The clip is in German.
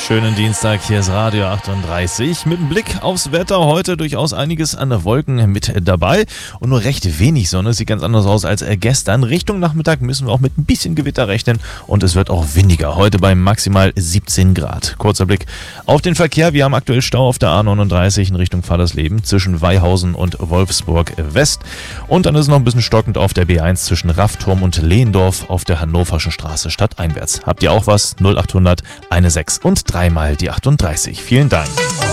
Schönen Dienstag, hier ist Radio 38. Mit einem Blick aufs Wetter heute durchaus einiges an Wolken mit dabei und nur recht wenig Sonne. Sieht ganz anders aus als gestern. Richtung Nachmittag müssen wir auch mit ein bisschen Gewitter rechnen und es wird auch windiger. Heute bei maximal 17 Grad. Kurzer Blick auf den Verkehr. Wir haben aktuell Stau auf der A39 in Richtung Fallersleben zwischen Weihausen und Wolfsburg West. Und dann ist es noch ein bisschen stockend auf der B1 zwischen Raffturm und Lehndorf auf der Hannoverschen Straße stadteinwärts. Habt ihr auch was? 0800 16 und dreimal die 38. Vielen Dank.